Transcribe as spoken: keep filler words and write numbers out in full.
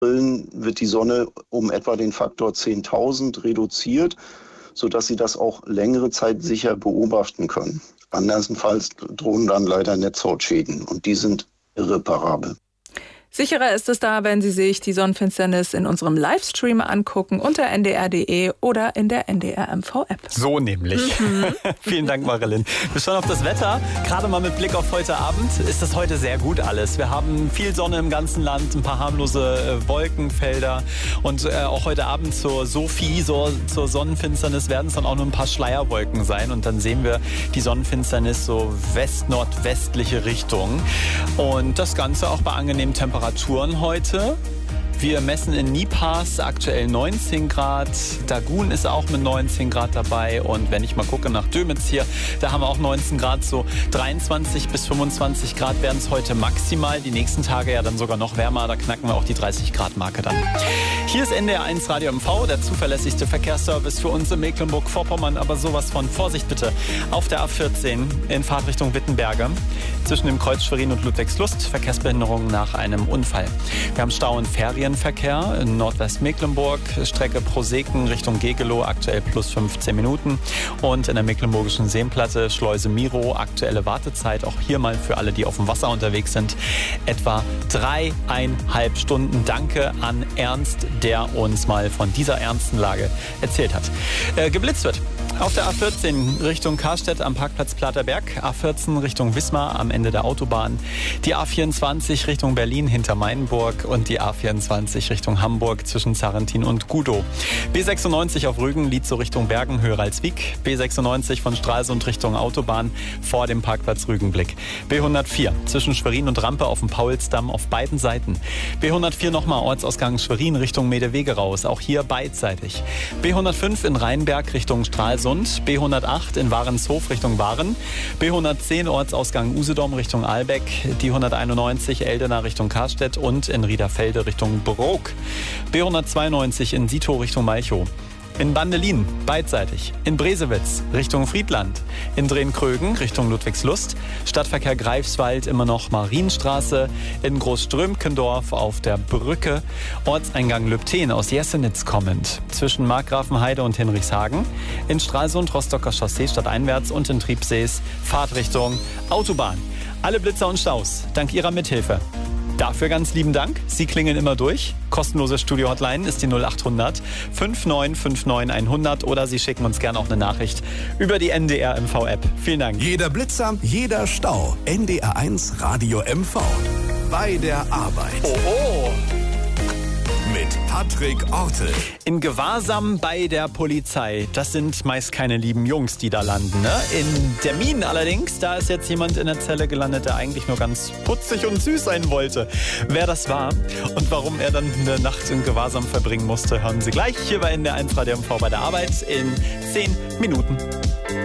wird die Sonne um etwa den Faktor zehntausend reduziert, sodass Sie das auch längere Zeit sicher beobachten können. Andernfalls drohen dann leider Netzhautschäden und die sind irreparabel. Sicherer ist es da, wenn Sie sich die Sonnenfinsternis in unserem Livestream angucken unter n d r punkt d e oder in der N D R M V App. So nämlich. Mhm. Vielen Dank, Marilyn. Wir schauen auf das Wetter. Gerade mal mit Blick auf heute Abend ist das heute sehr gut alles. Wir haben viel Sonne im ganzen Land, ein paar harmlose äh, Wolkenfelder und äh, auch heute Abend zur Sophie, so, zur Sonnenfinsternis werden es dann auch nur ein paar Schleierwolken sein und dann sehen wir die Sonnenfinsternis so west-nordwestliche Richtung und das Ganze auch bei angenehmen Temperaturen. Temperaturen heute. Wir messen in Nipas aktuell neunzehn Grad. Dagun ist auch mit neunzehn Grad dabei. Und wenn ich mal gucke nach Dömitz hier, da haben wir auch neunzehn Grad. So dreiundzwanzig bis fünfundzwanzig Grad werden es heute maximal. Die nächsten Tage ja dann sogar noch wärmer. Da knacken wir auch die dreißig Grad Marke dann. Hier ist N D R eins Radio M V, der zuverlässigste Verkehrsservice für uns in Mecklenburg-Vorpommern. Aber sowas von Vorsicht bitte. Auf der A vierzehn in Fahrtrichtung Wittenberge. Zwischen dem Kreuz Schwerin und Ludwigslust. Verkehrsbehinderung nach einem Unfall. Wir haben Stau und Ferienverkehr in Nordwestmecklenburg. Strecke Proseken Richtung Gegelow. Aktuell plus fünfzehn Minuten. Und in der Mecklenburgischen Seenplatte Schleuse Miro. Aktuelle Wartezeit auch hier mal für alle, die auf dem Wasser unterwegs sind. Etwa dreieinhalb Stunden. Danke an Ernst, der uns mal von dieser ernsten Lage erzählt hat. Äh, geblitzt wird. Auf der A vierzehn Richtung Karstedt am Parkplatz Platerberg, A vierzehn Richtung Wismar am Ende der Autobahn, die A vierundzwanzig Richtung Berlin hinter Mainburg und die A vierundzwanzig Richtung Hamburg zwischen Zarrentin und Gudow. B sechsundneunzig auf Rügen, Lietzow Richtung Bergen, Höher-Alswiek, B sechsundneunzig von Stralsund Richtung Autobahn vor dem Parkplatz Rügenblick. B hundertvier zwischen Schwerin und Rampe auf dem Paulsdamm auf beiden Seiten. B hundertvier nochmal Ortsausgang Schwerin Richtung Medewege raus, auch hier beidseitig. B hundertfünf in Rheinberg Richtung Stralsund. B hundertacht in Warenshof Richtung Waren, B hundertzehn Ortsausgang Usedom Richtung Ahlbeck, die hunderteinundneunzig Eldena Richtung Karstedt und in Riederfelde Richtung Brok, B hundertzweiundneunzig in Sito Richtung Malchow. In Bandelin beidseitig, in Bresewitz Richtung Friedland, in Drehn-Krögen Richtung Ludwigslust, Stadtverkehr Greifswald immer noch Marienstraße, in Großströmkendorf auf der Brücke, Ortseingang Lübten aus Jessenitz kommend, zwischen Markgrafenheide und Hinrichshagen, in Stralsund Rostocker Chaussee stadteinwärts und in Triebsees Fahrtrichtung Autobahn. Alle Blitzer und Staus dank Ihrer Mithilfe. Dafür ganz lieben Dank. Sie klingeln immer durch. Kostenlose Studio-Hotline ist die null acht hundert fünf neun fünf neun hundert oder Sie schicken uns gerne auch eine Nachricht über die N D R M V App. Vielen Dank. Jeder Blitzer, jeder Stau. N D R eins Radio M V. Bei der Arbeit. Oh, oh. Mit Patrick Ortel. In Gewahrsam bei der Polizei. Das sind meist keine lieben Jungs, die da landen. Ne? In Termin allerdings, da ist jetzt jemand in der Zelle gelandet, der eigentlich nur ganz putzig und süß sein wollte. Wer das war und warum er dann eine Nacht in Gewahrsam verbringen musste, hören Sie gleich hier bei N D R eins Radio M V bei der Arbeit in zehn Minuten.